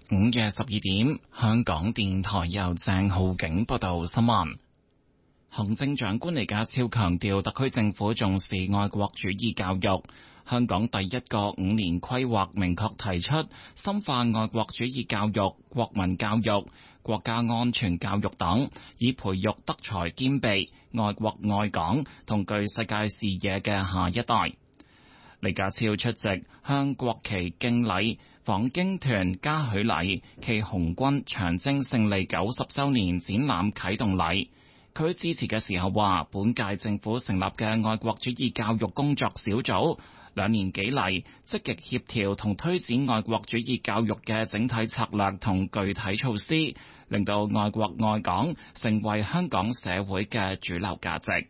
午夜12點，香港電台由鄭浩景報道新聞。行政長官李家超強調，特區政府重視愛國主義教育。香港第一個5年規劃明確提出，深化愛國主義教育、國民教育、國家安全教育等，以培育德才兼備、愛國愛港同具世界視野嘅下一代。李家超出席向國旗敬禮訪京團嘉許禮暨紅軍長征勝利90週年展覽啟動禮。佢致辭嘅時候話，本屆政府成立嘅愛國主義教育工作小組2年幾嚟，積極協調同推展愛國主義教育嘅整體策略同具體措施，令到愛國愛港成為香港社會嘅主流價值。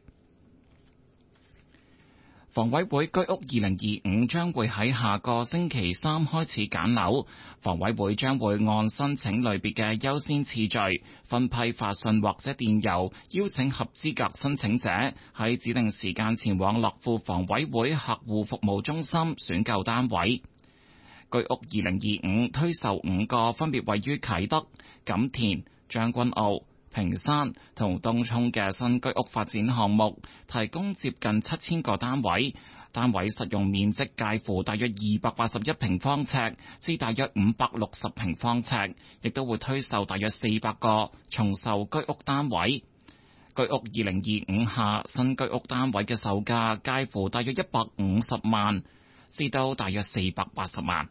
房委會居屋2025將會喺下個星期3開始揀樓，房委會將會按申請類別嘅優先次序分批發信或者電郵，邀請合資格申請者喺指定時間前往樂富房委會客戶服務中心選購單位。居屋2025推售5個分別位於啟德、錦田、將軍澳、屏山同東涌嘅新居屋發展項目，提供接近7000個單位，單位實用面積介乎大約281平方尺至大約560平方尺，亦都會推售大約400個重售居屋單位。居屋2025下新居屋單位嘅售價介乎大約150萬至到大約480萬。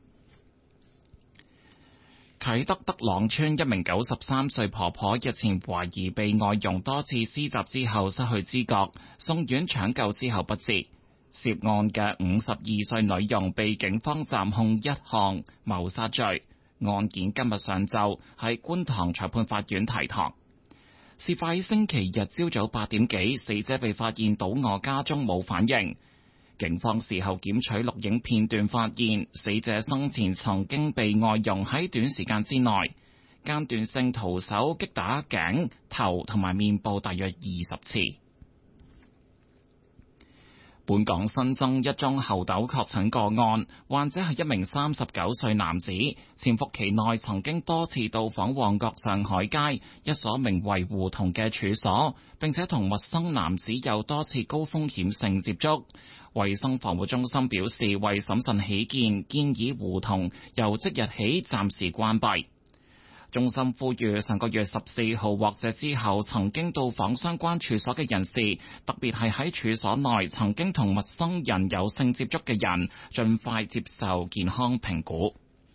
啟德德朗村一名93歲婆婆日前懷疑被外傭多次施襲之後失去知覺，送院搶救之後不治。涉案嘅52歲女傭被警方暫控一項謀殺罪，案件今日上晝喺觀塘裁判法院提堂。事發喺星期日朝早8點幾，死者被發現倒卧家中冇反應。警方事後檢取錄影片段，發現死者生前曾經被外傭喺短時間之內間斷性徒手擊打頸、頭同埋面部大約20次。本港新增一宗猴痘確診個案，患者係一名39歲男子，潛伏期內曾經多次到訪旺角上海街一所名為胡同嘅處所，並且同陌生男子有多次高風險性接觸。衛生防護中心表示，為審慎起見，建議胡同由即日起暫時關閉。中心呼籲上個月14號或者之後曾經到訪相關處所嘅人士，特別係喺處所內曾經同陌生人有性接觸嘅人，盡快接受健康評估。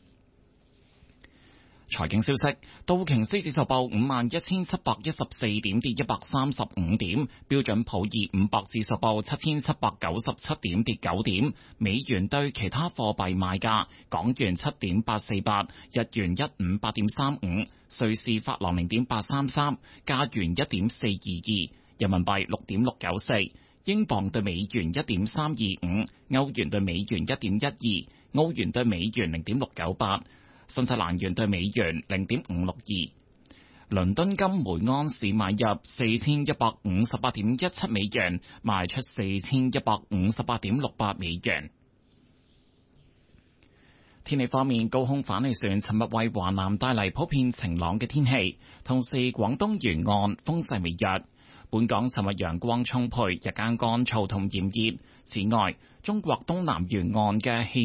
財經消息，道瓊斯指數報51,714點，跌135點；標準普爾500指數報7,797點，跌9點。美元對其他貨幣賣價：港元7.848，日元158.35，瑞士法郎0.833，加元1.422，人民幣6.694，英鎊對美元1.325，歐元對美元1.12，澳元對美元0.698。新西蘭元對美元0.562，倫敦金每盎司買入4158.17美元，賣出4158.68美元。天氣方面，高空反氣旋尋日為華南帶嚟普遍晴朗嘅天氣，同時廣東沿岸風勢微弱。本港尋日陽光充沛，日間乾燥同炎熱。此外，中國東南沿岸嘅氣